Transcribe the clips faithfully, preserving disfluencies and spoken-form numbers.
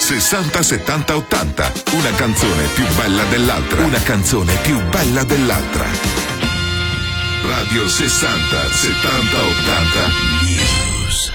sessanta settanta ottanta. Una canzone più bella dell'altra. Una canzone più bella dell'altra. Radio sessanta settanta ottanta News.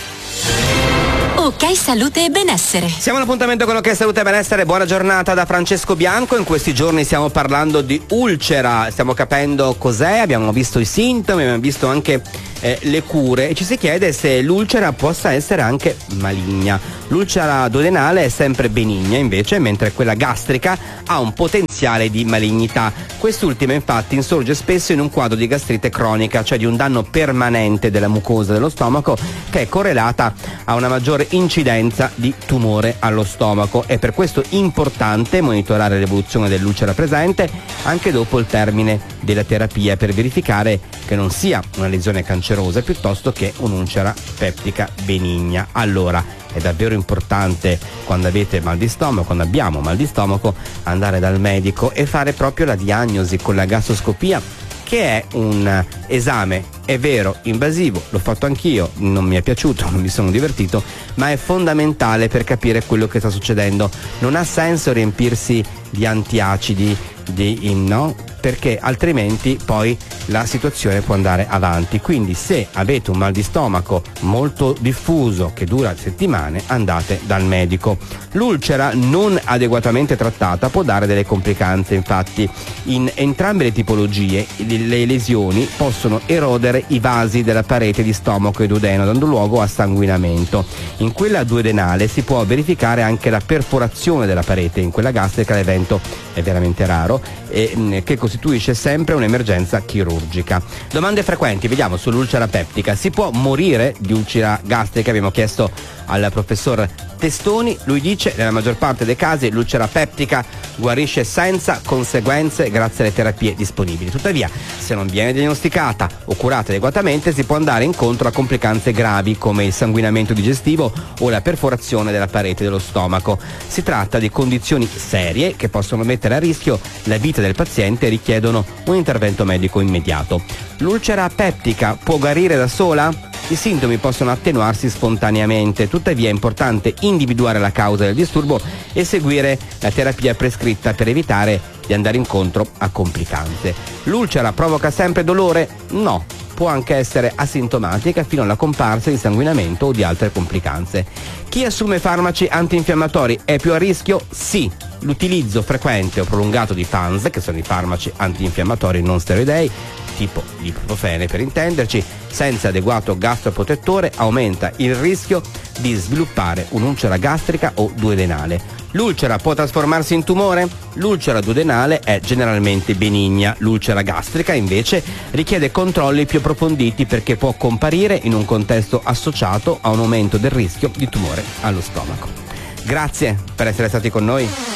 Ok Salute e Benessere. Siamo all'appuntamento con Ok Salute e Benessere. Buona giornata da Francesco Bianco. In questi giorni stiamo parlando di ulcera, stiamo capendo cos'è, abbiamo visto i sintomi, abbiamo visto anche eh, le cure e ci si chiede se l'ulcera possa essere anche maligna. L'ulcera duodenale è sempre benigna invece, mentre quella gastrica ha un potenziale di malignità. Quest'ultima infatti insorge spesso in un quadro di gastrite cronica, cioè di un danno permanente della mucosa dello stomaco che è correlata a una maggiore incidenza di tumore allo stomaco. È per questo importante monitorare l'evoluzione dell'ulcera presente anche dopo il termine della terapia per verificare che non sia una lesione cancerosa piuttosto che un'ulcera peptica benigna. Allora, è davvero importante quando avete mal di stomaco, quando abbiamo mal di stomaco, andare dal medico e fare proprio la diagnosi con la gastroscopia, che è un esame, è vero, invasivo, l'ho fatto anch'io, non mi è piaciuto, non mi sono divertito, ma è fondamentale per capire quello che sta succedendo. Non ha senso riempirsi di antiacidi, di, no? Perché altrimenti poi la situazione può andare avanti. Quindi se avete un mal di stomaco molto diffuso che dura settimane, andate dal medico. L'ulcera non adeguatamente trattata può dare delle complicanze. Infatti in entrambe le tipologie le lesioni possono erodere i vasi della parete di stomaco e duodeno, dando luogo a sanguinamento. In quella duodenale si può verificare anche la perforazione della parete. In quella gastrica l'evento è veramente raro e che costituisce sempre un'emergenza chirurgica. Domande frequenti, vediamo, sull'ulcera peptica. Si può morire di ulcera gastrica? Abbiamo chiesto al professor Testoni, lui dice nella maggior parte dei casi l'ulcera peptica guarisce senza conseguenze grazie alle terapie disponibili. Tuttavia, se non viene diagnosticata o curata adeguatamente, si può andare incontro a complicanze gravi come il sanguinamento digestivo o la perforazione della parete dello stomaco. Si tratta di condizioni serie che possono mettere a rischio la vita del paziente e richiedono un intervento medico immediato. L'ulcera peptica può guarire da sola? I sintomi possono attenuarsi spontaneamente, tuttavia è importante individuare la causa del disturbo e seguire la terapia prescritta per evitare di andare incontro a complicanze. L'ulcera provoca sempre dolore? No, può anche essere asintomatica fino alla comparsa di sanguinamento o di altre complicanze. Chi assume farmaci antinfiammatori è più a rischio? Sì. L'utilizzo frequente o prolungato di F A N S, che sono i farmaci antinfiammatori non steroidei, tipo l'ibuprofene per intenderci, senza adeguato gastroprotettore aumenta il rischio di sviluppare un'ulcera gastrica o duodenale. L'ulcera può trasformarsi in tumore? L'ulcera duodenale è generalmente benigna, l'ulcera gastrica invece richiede controlli più approfonditi perché può comparire in un contesto associato a un aumento del rischio di tumore allo stomaco. Grazie per essere stati con noi.